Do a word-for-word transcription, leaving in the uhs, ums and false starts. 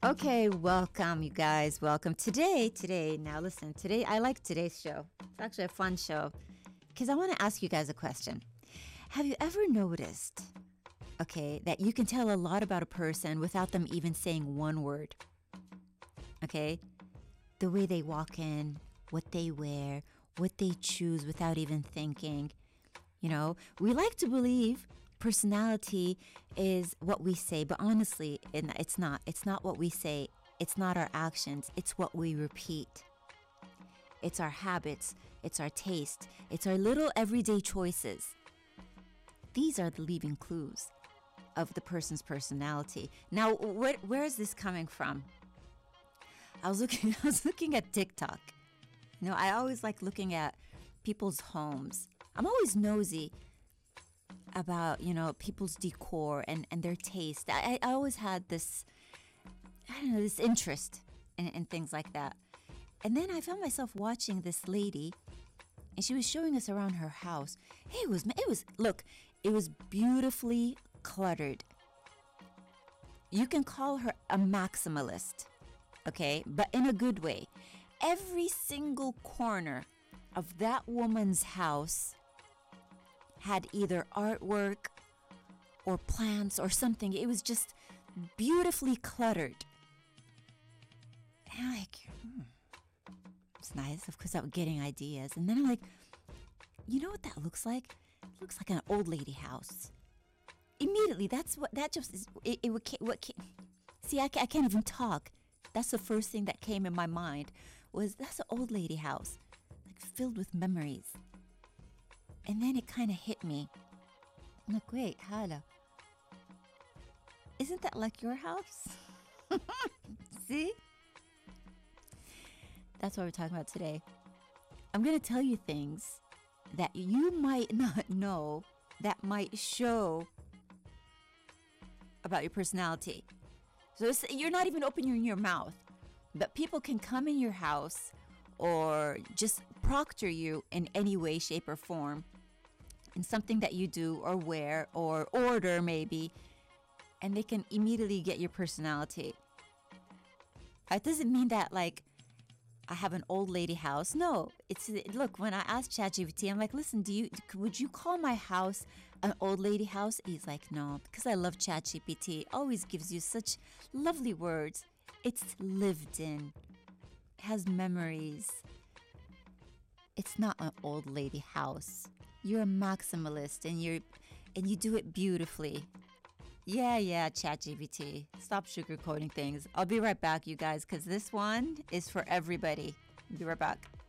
Okay, welcome, you guys. Welcome. Today, today, now listen, today, I like today's show. It's actually a fun show because I want to ask you guys a question. Have you ever noticed, okay, that you can tell a lot about a person without them even saying one word? Okay? The way they walk in, what they wear, what they choose without even thinking. You know, we like to believe personality is what we say, but honestly, it's not. It's not what we say. It's not our actions. It's what we repeat. It's our habits. It's our taste. It's our little everyday choices. These are the leading clues of the person's personality. Now, where, where is this coming from? I was looking. I was looking at TikTok. You know, I always like looking at people's homes. I'm always nosy about, you know, people's decor and, and their taste. I, I always had this, I don't know, this interest in, in things like that. And then I found myself watching this lady, and she was showing us around her house. Hey, it was, it was, look, it was beautifully cluttered. You can call her a maximalist, okay, but in a good way. Every single corner of that woman's house had either artwork or plants or something. It was just beautifully cluttered. And I'm like, hmm, it's nice, of course, I'm getting ideas. And then I'm like, you know what that looks like? It looks like an old lady house. Immediately, that's what, that just is, it, it what, what see, I, I can't even talk. That's the first thing that came in my mind was, that's an old lady house, like filled with memories. And then it kind of hit me. I'm like, wait, Hala, isn't that like your house? See? That's what we're talking about today. I'm going to tell you things that you might not know that might show about your personality. So it's, you're not even opening your mouth, but people can come in your house or just proctor you in any way, shape, or form in something that you do or wear or order maybe, and they can immediately get your personality. It doesn't mean that like I have an old lady house. No, it's look, when I asked ChatGPT, I'm like, listen, do you would you call my house an old lady house? He's like, no, because I love ChatGPT. It always gives you such lovely words. It's lived in. It has memories. It's not an old lady house. You're a maximalist and you're and you do it beautifully. Yeah, yeah, ChatGPT. Stop sugarcoating things. I'll be right back, you guys, because this one is for everybody. Be right back.